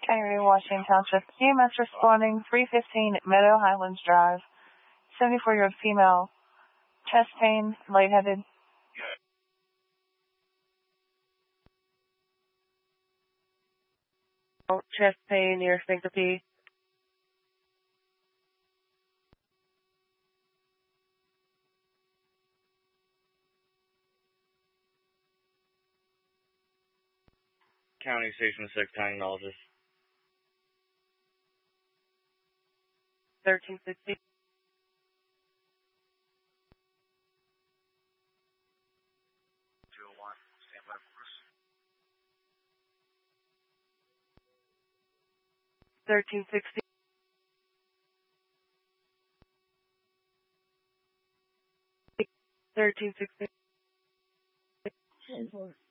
County, Washington Township. EMS responding 315 Meadow Highlands Drive. 74-year-old female. Chest pain, lightheaded. Chest pain near syncope. County Station 6, gynecologist. 1360. Thirteen 1360.